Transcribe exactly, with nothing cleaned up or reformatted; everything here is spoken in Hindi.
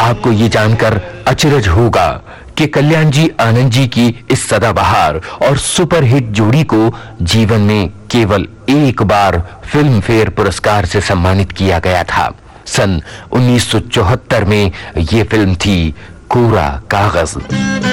आपको ये जानकर अचरज होगा कि कल्याण जी आनंद जी की इस सदाबहार और सुपरहिट जोड़ी को जीवन में केवल एक बार फिल्म फेयर पुरस्कार से सम्मानित किया गया था। सन उन्नीस सौ चौहत्तर में ये फिल्म थी कोरा कागज।